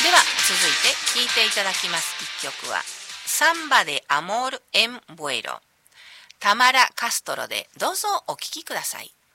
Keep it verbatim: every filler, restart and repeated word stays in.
では続いて聴いていただきます一曲はサンバでアモール・エン・ブエロ、タマラ・カストロでどうぞお聴きください。